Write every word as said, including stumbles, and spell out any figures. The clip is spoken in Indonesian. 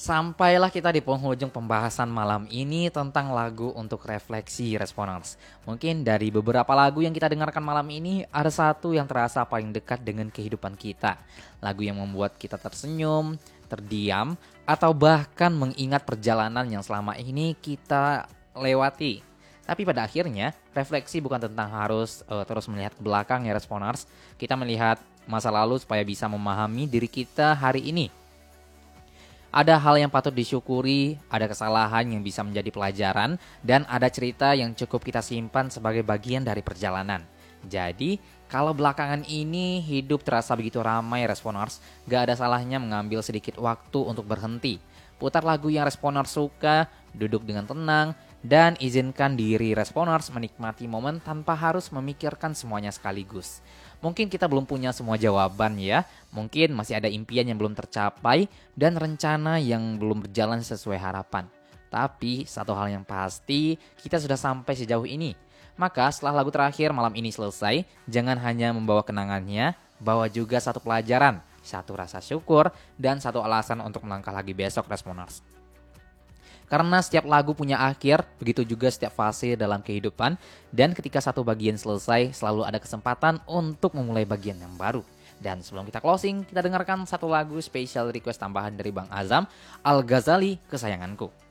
Sampailah kita di penghujung pembahasan malam ini tentang lagu untuk refleksi Responers. Mungkin dari beberapa lagu yang kita dengarkan malam ini, ada satu yang terasa paling dekat dengan kehidupan kita. Lagu yang membuat kita tersenyum, terdiam, atau bahkan mengingat perjalanan yang selama ini kita lewati. Tapi pada akhirnya, refleksi bukan tentang harus uh, terus melihat ke belakang ya Responers. Kita melihat masa lalu supaya bisa memahami diri kita hari ini. Ada hal yang patut disyukuri, ada kesalahan yang bisa menjadi pelajaran, dan ada cerita yang cukup kita simpan sebagai bagian dari perjalanan. Jadi, kalau belakangan ini hidup terasa begitu ramai Responers, gak ada salahnya mengambil sedikit waktu untuk berhenti. Putar lagu yang Responers suka, duduk dengan tenang, dan izinkan diri Responers menikmati momen tanpa harus memikirkan semuanya sekaligus. Mungkin kita belum punya semua jawaban ya, mungkin masih ada impian yang belum tercapai dan rencana yang belum berjalan sesuai harapan. Tapi satu hal yang pasti, kita sudah sampai sejauh ini. Maka setelah lagu terakhir malam ini selesai, jangan hanya membawa kenangannya, bawa juga satu pelajaran, satu rasa syukur, dan satu alasan untuk melangkah lagi besok Responers. Karena setiap lagu punya akhir, begitu juga setiap fase dalam kehidupan. Dan ketika satu bagian selesai, selalu ada kesempatan untuk memulai bagian yang baru. Dan sebelum kita closing, kita dengarkan satu lagu spesial request tambahan dari Bang Azam, Al-Ghazali Kesayanganku.